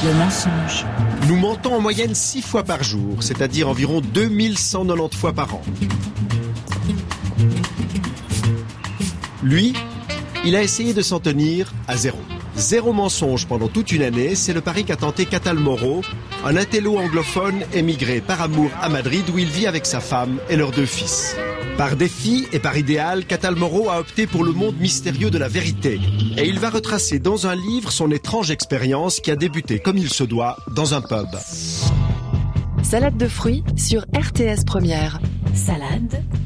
Le mensonge. Nous mentons en moyenne 6 fois par jour, c'est-à-dire environ 2190 fois par an. Lui, il a essayé de s'en tenir à zéro. Zéro mensonge pendant toute une année, c'est le pari qu'a tenté Cathal Moro, un intello anglophone émigré par amour à Madrid où il vit avec sa femme et leurs 2 fils. Par défi et par idéal, Cathal Moro a opté pour le monde mystérieux de la vérité. Et il va retracer dans un livre son étrange expérience qui a débuté comme il se doit dans un pub. Salade de fruits sur RTS Première. Salade